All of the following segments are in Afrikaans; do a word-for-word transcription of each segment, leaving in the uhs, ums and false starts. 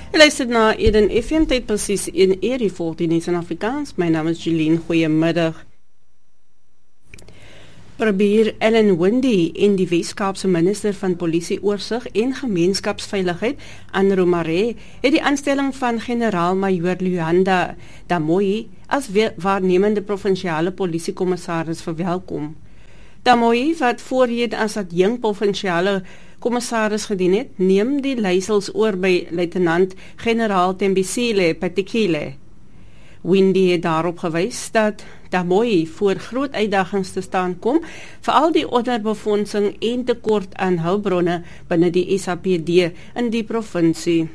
Jy luister na Eden F M, tyd precies in Eri veertien in Afrikaans. My naam is Jeline, goeiemiddag. Probeer Ellen Wendy en die Weskaapse minister van Polisie Oorsig en Gemeenskapsveiligheid, Anne Maree, het die aanstelling van generaal-majoor Luanda Damoyi as waarnemende provinsiale polisiekommissaris verwelkom. Damoyi, wat voorheen as adjunkt provinsiale kommissaris gedien het, neem die leiersels oor by luitenant-generaal Tembisile Patekile. Wendy het daarop gewys dat Damoyi voor groot uitdagings te staan kom, veral die onderbefondsing en tekort aan hulpbronne binne die S A P D in die provinsie.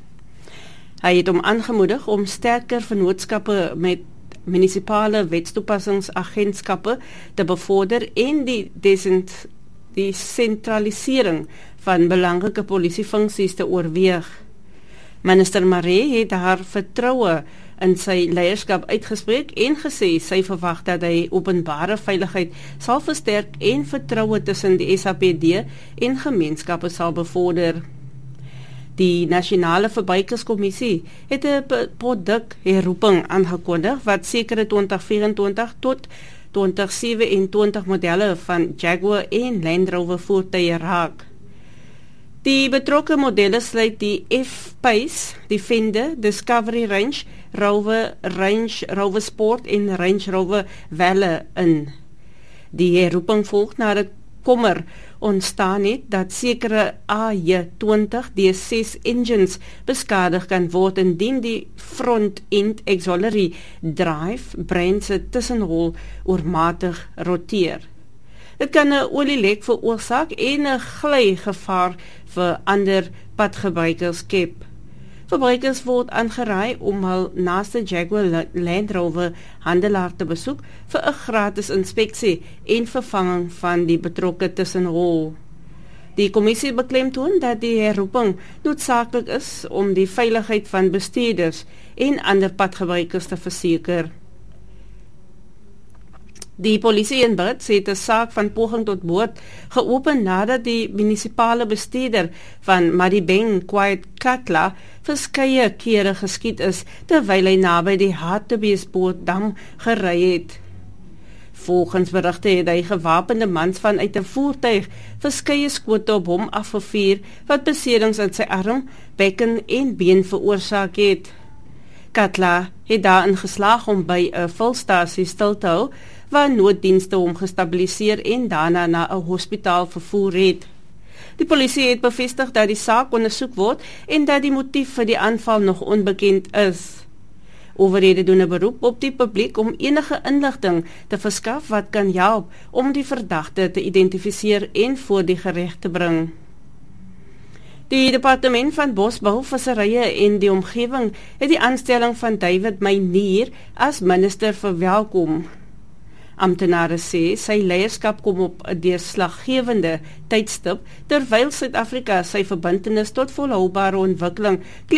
Hy het hom aangemoedig om sterker vennootskappe met munisipale wetstoepassingsagentskappe te bevorder en die desent die sentralisering van belangrike polisiefunksies te oorweeg. Minister Maree het haar vertroue in sy leierskap uitgespreek en gesê sy verwag dat hy openbare veiligheid sal versterk en vertroue tussen die S A P D en gemeenskappe sal bevorder. Die Nasionale Verbruikerskommissie het 'n produkherroeping aangekondig wat sekere twintig vyf-en-twintig tot twintig sewe-en-twintig modelle van Jaguar en Land Rover voertuie raak. Die betrokke modelle sluit die F-Pace, Defender, Discovery Range Rover, Range Rover Sport en Range Rover Valour in. Die herroeping volg nadat kommer ontstaan het dat sekere A J twintig D ses engines beskadig kan word indien die front-end auxiliary drive brein se tussenhol oormatig roteer. Dit kan 'n olielek veroorsaak en 'n glygevaar vir ander padgebruikers skep. Verbruikers word aangeraai om hul naaste Jaguar Land Rover handelaar te besoek vir 'n gratis inspeksie en vervanging van die betrokke tussenhol. Die kommissie beklemtoon dat die herroeping noodsaaklik is om die veiligheid van bestuurders en ander padgebruikers te verseker. Die polisie in Brits het 'n saak van poging tot moord geopen nadat die munisipale bestuurder van Madibeng, Quiet Katla, verskeie kere geskiet is terwyl hy naby die Hartbeespoortdam gery het. Volgens berigte het hy gewapende mans vanuit 'n voertuig verskeie skote op hom afgevuur wat beserings aan sy arm, bekken en been veroorsaak het. Katla het daarin geslaag om by 'n vulstasie stil te hou waar nooddienste hom gestabiliseer en daarna na 'n hospitaal vervoer het. Die polisie het bevestig dat die saak ondersoek word en dat die motief vir die aanval nog onbekend is. Owerhede doen 'n beroep op die publiek om enige inligting te verskaf wat kan help om die verdagte te identifiseer en voor die gereg te bring. Die Departement van Bosbou, Visserye en die Omgewing het die aanstelling van David Meinier as minister verwelkom. Amptenare sê sy leierskap kom op 'n deurslaggewende tydstip terwyl Suid-Afrika sy verbintenis tot volhoubare ontwikkeling,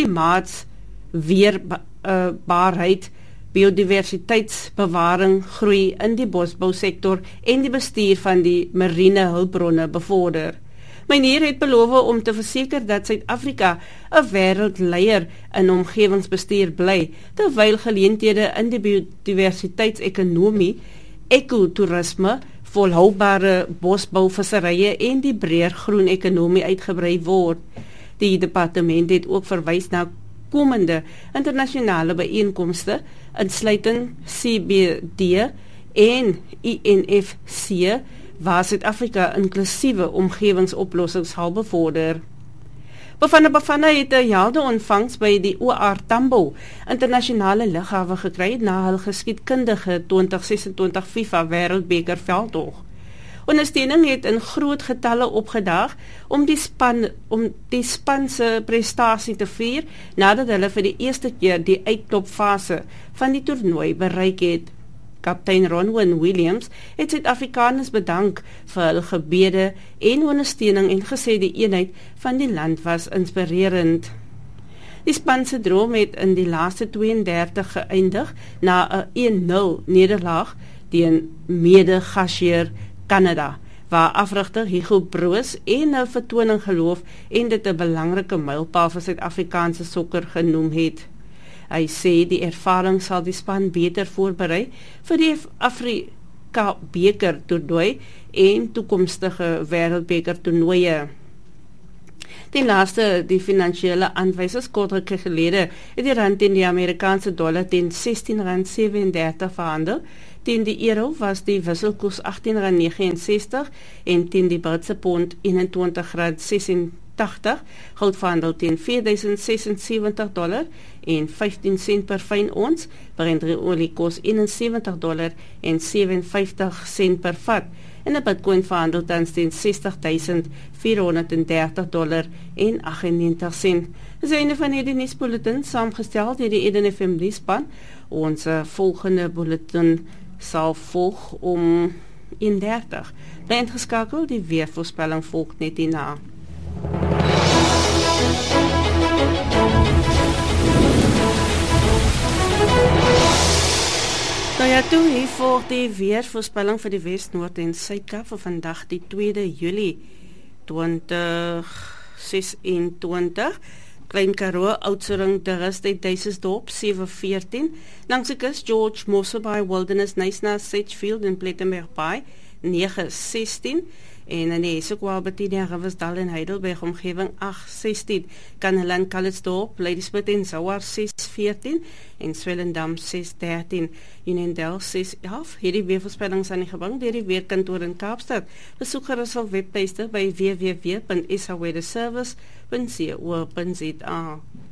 klimaatsweerbaarheid, biodiversiteitsbewaring, groei in die bosbousektor en die bestuur van die mariene hulpbronne bevorder. Meneer het beloof om te verseker dat Suid-Afrika 'n wêreldleier in omgewingsbestuur bly, terwyl geleenthede in die biodiversiteitsekonomie, ekotourisme, volhoubare bosbou, visserye en die breër groen ekonomie uitgebrei word. Die departement het ook verwys na komende internasionale byeenkomste, insluitend C B D en I N F C, waar Suid-Afrika inklusiewe omgewingsoplossings sal bevorder. Bafana Bafana het 'n jaalde ontvangs by die O R Tambo internasionale lughawe gekry na hul geskiedkundige twintig ses-en-twintig FIFA Wêreldbeker veldtog. Ondersteuning het in groot getalle opgedaag om die span om die span se prestasie te vier nadat hulle vir die eerste keer die uitklopfase van die toernooi bereik het. Kaptein Ronwen Williams het Suid-Afrikaners bedank vir hul gebede en ondersteuning en gesê die eenheid van die land was inspirerend. Die span se droom het in die laaste twee-en-dertig geëindig na 'n een nul nederlaag teen mede-gasheer Kanada, waar afrigter Hugo Broos en 'n vertoning geloof en dit 'n belangrike mylpaal vir Suid-Afrikaanse sokker genoem het. Hy sê die ervaring sal die span beter voorberei vir die Afrika beker toernooi en toekomstige wêreldbeker toernooie. Ten laaste, die finansiële aanwysers kort ruk gelede het die rand teen die Amerikaanse dollar teen sestien rand sewendertig verhandel. Teen die euro was die wisselkoers agttien rand negenensestig en teen die Britse pond eenentwintig rand sesentagtig. Goud verhandel teen vier duisend sesensewentig dollar en vyftien sent per fyn ons. Brent olie kos eenensewentig dollar en sewenvyftig sent per vat. En 'n Bitcoin verhandel tans teen sestig duisend vierhonderddertig dollar en aggennegentig sent. Dis die einde van hierdie nuusbulletin saamgestel deur die Eden F M nuusspan. Ons uh, volgende bulletin sal volg om een dertig. Bly ingeskakel, die weervoorspelling volg net hierna. Nou ja, toe hier volg die weervoorspelling vir die Wes, Noord en Suid-Kaap vir vandag die tweede Julie twintig sesentwintig. Klein Karoo, Oudtshoorn, De Rust, Duisensdorp, sewe veertien. Langs die kus, George, Mosselbaai, Wilderness, Knysna, Sedgefield en Plettenberg Bay, nege sestien. En in die Esokwa, Betinia, Riversdal en Heidelberg omgewing agt sestien. Kaneland, Calitzdorp, Ladysmith en Zouar ses veertien en Swellendam ses dertien. Unendel ses elf. Hierdie weervoorspellings aan die gebring deur die Weerkantoor in Kaapstad. Besoek gerus op webtuiste by w w w punt s a weatherservice punt co punt za.